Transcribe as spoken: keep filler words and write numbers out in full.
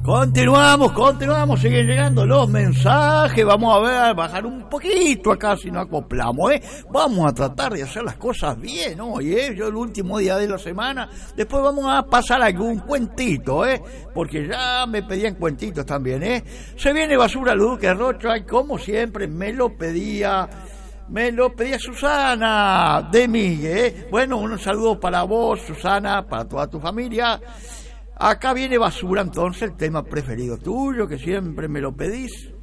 Continuamos, continuamos, siguen llegando los mensajes, vamos a ver, bajar un poquito acá si no acoplamos, ¿eh? Vamos a tratar de hacer las cosas bien hoy, ¿eh? Yo el último día de la semana, después vamos a pasar algún cuentito, ¿eh? Porque ya me pedían cuentitos también, ¿eh? Se viene Basura Luque Rocha y como siempre me lo pedía... Me lo pedía Susana de Miguel, ¿eh? Bueno, un saludo para vos, Susana, para toda tu familia. Acá viene Basura, entonces, el tema preferido tuyo, que siempre me lo pedís.